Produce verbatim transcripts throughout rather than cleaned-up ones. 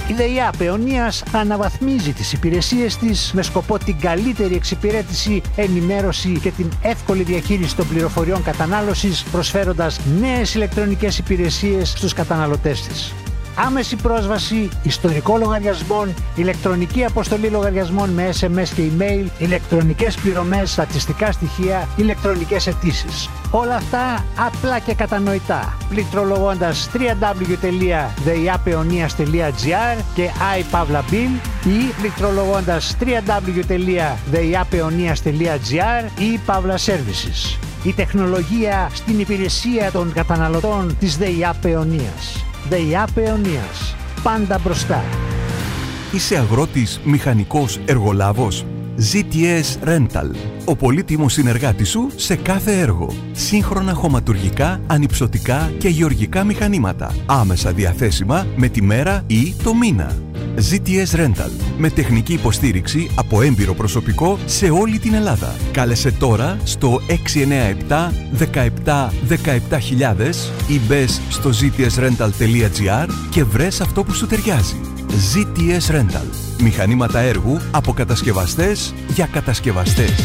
Η ΔΕΙΑ Παιωνίας αναβαθμίζει τις υπηρεσίες της με σκοπό την καλύτερη εξυπηρέτηση, ενημέρωση και την εύκολη διαχείριση των πληροφοριών κατανάλωσης, προσφέροντας νέες ηλεκτρονικές υπηρεσίες στους καταναλωτές της. Άμεση πρόσβαση ιστορικών λογαριασμών, ηλεκτρονική αποστολή λογαριασμών με ες εμ ες και email, ηλεκτρονικές πληρωμές, στατιστικά στοιχεία, ηλεκτρονικές αιτήσεις. Όλα αυτά απλά και κατανοητά, πληκτρολογώντας double-u double-u double-u τελεία δeiapeonias τελεία gr και iPavlabill ή πληκτρολογώντας double-u double-u double-u τελεία deiapeonias τελεία gr ή Pavla Services. Η τεχνολογία στην υπηρεσία των καταναλωτών της ΔΕΙΑ Παιωνίας. ΔΕΙΑ Παιωνίας. Πάντα μπροστά. Είσαι αγρότης, μηχανικός, εργολάβος? ζι τι ες Rental. Ο πολύτιμος συνεργάτης σου σε κάθε έργο. Σύγχρονα χωματουργικά, ανυψωτικά και γεωργικά μηχανήματα. Άμεσα διαθέσιμα με τη μέρα ή το μήνα. ζι τι ες Rental. Με τεχνική υποστήριξη από έμπειρο προσωπικό σε όλη την Ελλάδα. Κάλεσε τώρα στο έξι εννιά επτά δεκαεπτά δεκαεπτά χιλιάδες ή μπες στο ζι τι ες rental τελεία gr και βρες αυτό που σου ταιριάζει. ζι τι ες Rental. Μηχανήματα έργου από κατασκευαστές για κατασκευαστές.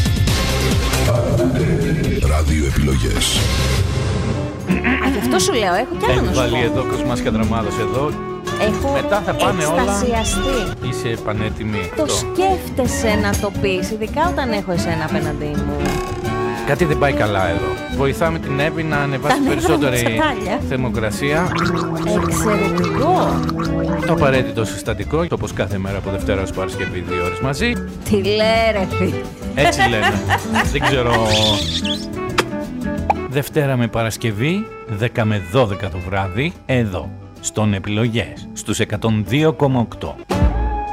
Ράδιο επιλογές. Α, γι' αυτό σου λέω, έχω κι άλλο να σου πω. Έχει βάλει εδώ Κοσμάς Καντραμάδος εδώ. Έχω μετά θα πάνε εκστασιαστεί. όλα. Είσαι πανέτοιμη. Το σκέφτεσαι να το πεις, ειδικά όταν έχω εσένα απέναντί μου. Κάτι δεν πάει καλά εδώ. Βοηθάμε την Εύη να ανεβάσει περισσότερη θερμοκρασία. Εξαιρετικό. Το απαραίτητο συστατικό, όπως κάθε μέρα από Δευτέρα ως Παρασκευή, δύο ώρες μαζί. Τι λέει ρε φίλε. Έτσι λένε. Δεν ξέρω. Δευτέρα με Παρασκευή, δέκα με δώδεκα το βράδυ, εδώ, στον Επιλογές, στους εκατόν δύο κόμμα οκτώ.